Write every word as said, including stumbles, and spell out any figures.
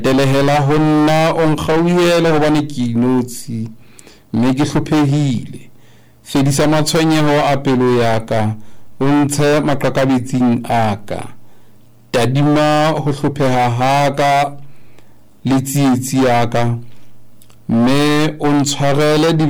telehela ho nna o nkgauhele hobane ke inotshi mme ke hlophehile. Fedisa matshwenyeho a pelo ya ka, o ntshe maqakabetsing a ka. Tadima ho hlopheha ha ka le tsietsi ya ka, mme o ntshwarele